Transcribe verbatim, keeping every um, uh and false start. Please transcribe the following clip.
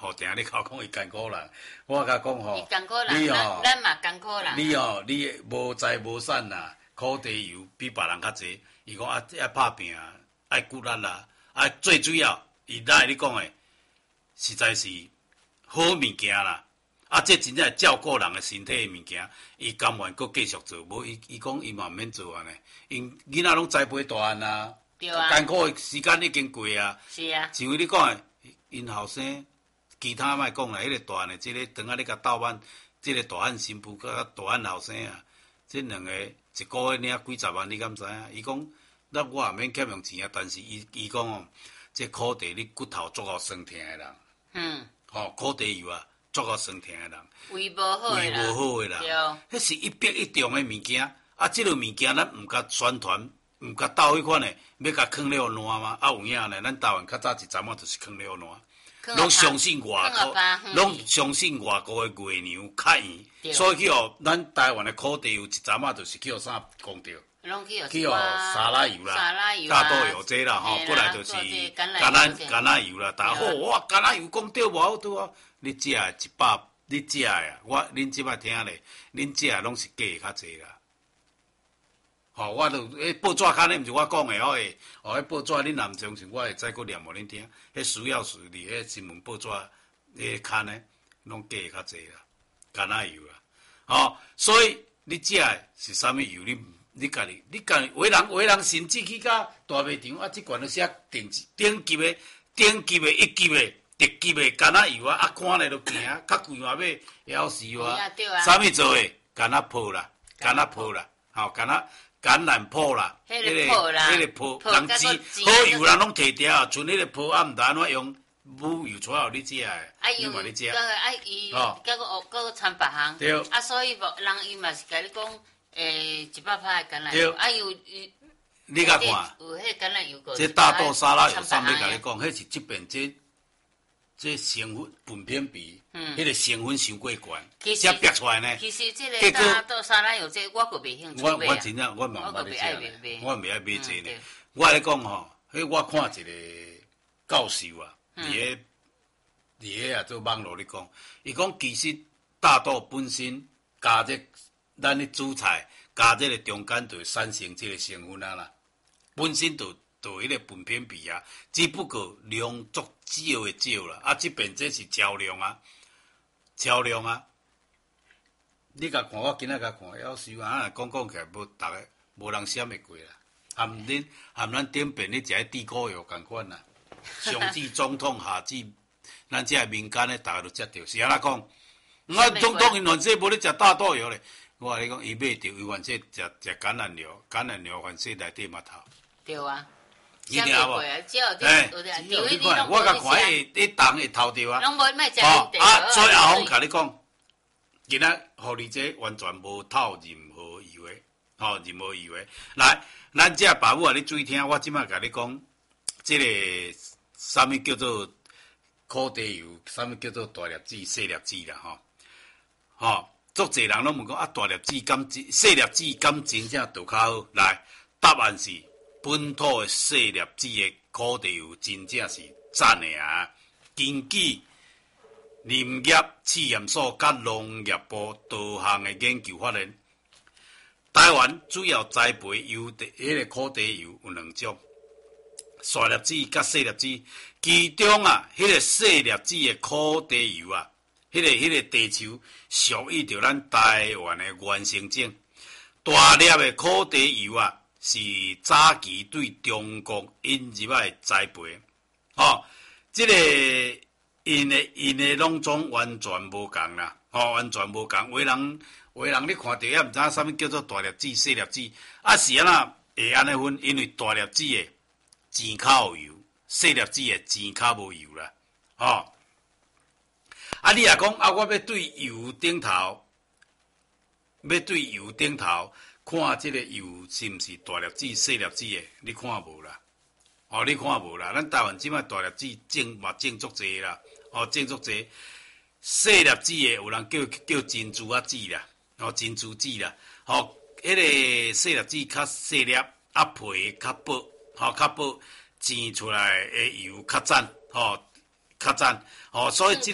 好定你口讲伊艰苦人，我甲讲吼， 伊艰苦人，咱咱嘛艰苦人。 你哦，你无财无产啦，苦地油比别人较济。伊讲啊，爱拍拼啊，爱骨力啦，啊最主要，伊来你讲诶，实在是好物件啦。啊，这真正照顾人诶身体诶物件，伊甘愿搁继续做。无伊伊讲伊嘛毋免做安尼，因囡仔拢栽培大汉啊， 对啊， 艰苦诶时间已经过啊。 是啊， 像你讲诶，因后生，其他莫讲啦，迄、那个大汉诶，即、这个当下你甲斗班，即、这个大汉新妇甲大汉后生啊，即两个一个月领几十万，你敢知影？伊讲，那我也免欠用钱啊，但是伊伊讲哦，这苦地你骨头足够酸痛诶人， 嗯， 吼、哦、苦地油啊。足够酸痛诶人， 胃无好诶胃无好诶人，迄是一百一重诶物件。啊，即、這个物件咱毋甲宣传，毋甲斗迄款诶，要甲藏了烂嘛？啊有影呢？咱台湾较早一阵仔就是藏了烂，拢相信外国，拢相信外国诶月娘较圆，所以去哦，咱台湾诶苦地油一阵仔就是去啥讲着？去哦沙拉油啦，大豆油这啦吼，过来就是橄榄橄榄油啦。大家好，哇，橄榄油讲对无好对啊？你食诶一百，你食诶啊，我恁即摆听咧，恁食诶拢是假诶较济啦。吼、哦，我都迄报纸刊咧，毋是我讲诶，哦诶，哦，迄报纸恁若毋相信，我会再佫念互恁听。迄需要是伫迄新闻报纸迄刊咧，拢假诶较济啦，橄榄油啦。哦，所以你食诶是啥物油？你你家己，你家己为人为人甚至去甲大卖场啊，即款都写顶顶级诶、顶级诶、一级诶。特级诶橄榄油啊，啊看咧都惊，较贵嘛要夭寿啊！啥物做诶？橄榄泡啦，橄榄泡啦，吼橄榄橄榄泡啦， 迄个泡啦， 迄个泡，人煮好油人拢摕掉，剩迄个泡啊，毋知安怎用母油出来互你食诶，你嘛你食。 啊伊，甲个学个掺别项， 对。 啊所以无人伊嘛是甲你讲，诶一百拍诶橄榄油，啊有伊。 你甲看， 有迄橄榄油个。 这大豆沙拉油上面甲你讲，迄是即边这。这成分分偏比，嗯，迄个成分伤过悬，才逼出来呢。 其实这个大豆沙拉油，这我个袂兴趣买啊。 我我真正我嘛毋捌咧食，我袂爱买这呢。我咧讲吼，迄我看一个教授啊，伫个伫个啊做网络咧讲，伊讲其实大豆本身加这咱咧煮菜加这个中间就会产生这个成分啊啦，本身就。做迄个分偏比啊，只不过量足少诶少啦，啊，即边这是超量啊，超量啊！你甲看，我今仔甲看，夭寿啊！讲讲起来，无逐个无人闪会过啦，含恁含咱顶边咧食迄地沟油共款啦，上至总统，下至咱这个民间咧，逐个都食着。是安怎讲？我总统因原说无咧食大豆油咧，我甲你讲，伊买着伊原说食食橄榄油，橄榄油原说内底嘛头。 对啊。 你听无？ 哎， 你看，我甲看迄迄档会偷着啊。 拢无卖食哦，啊，所以阿峰甲你讲，今仔互你这完全无透任何油诶，吼，任何油诶。来，咱这爸母啊，你注意听，我即摆甲你讲，这个啥物叫做苦地油，啥物叫做大粒子、细粒子啦，吼，吼，足侪人拢问讲啊，大粒子敢真，细粒子敢真正就较好？来，答案是。本土的细粒子的苦地油真正是赞的啊！根据林业试验所甲农业部多项的研究发现，台湾主要栽培油的迄个苦地油有两种，细粒子甲细粒子，其中啊，迄、那个细粒子的苦地油啊，迄、那个迄、那个地球属于着咱台湾的原生种，大粒的苦地油啊。是早期对中国引入来栽培，哦，这个因的因的拢总完全无共啦，哦，完全无共。为人为人你看到也毋知啥物叫做大粒子、细粒子，啊是安那会安尼分？因为大粒子的钱较有油，细粒子的钱较无油啦，哦。啊，你若讲啊，我要对油顶头，要对油顶头。看这个油是毋是大粒子、细粒子的？你看无啦？哦，你看无啦？咱台湾即摆大粒子种嘛种足济啦，哦，种足济。细粒子的有人叫叫珍珠啊籽啦，哦，珍珠籽啦，哦，迄、那个细粒子较细粒，啊皮较薄，吼、哦、较薄，煎出来的油较赞，吼、哦、较赞，哦，所以即、這個。